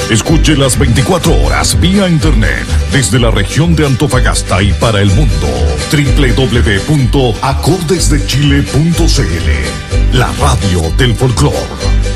Escuche las 24 horas vía internet desde la región de Antofagasta y para el mundo. www.acordesdechile.cl. La radio del folclor.